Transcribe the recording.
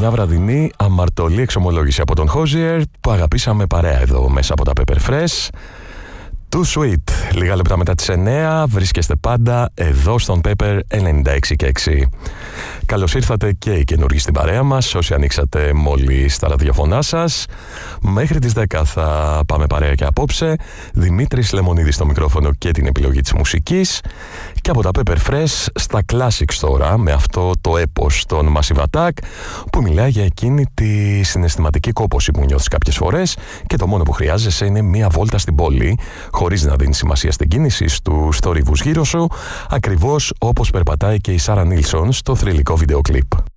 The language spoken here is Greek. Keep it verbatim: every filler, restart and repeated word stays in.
μια βραδινή αμαρτωλή εξομολόγηση από τον Hozier που αγαπήσαμε παρέα εδώ μέσα από τα Pepper Fresh. Too Sweet. Λίγα λεπτά μετά τις εννέα βρίσκεστε πάντα εδώ στον Pepper ενενήντα έξι και έξι. Καλώς ήρθατε και οι καινούργοι στην παρέα μας, όσοι ανοίξατε μόλις τα ραδιοφωνά σας. Μέχρι τις δέκα θα πάμε παρέα και απόψε. Δημήτρης Λεμονίδης στο μικρόφωνο και την επιλογή της μουσικής. Και από τα Pepper Fresh στα Classics τώρα, με αυτό το έπος των Massive Attack, που μιλάει για εκείνη τη συναισθηματική κόπωση που νιώθεις κάποιες φορές και το μόνο που χρειάζεσαι είναι μία βόλτα στην πόλη, χωρίς να δίνει σημασία στην κίνηση στους θορύβους γύρω σου, ακριβώς όπως περπατάει και η Σάρα Νίλσον στο θρυλικό βίντεο κλιπ.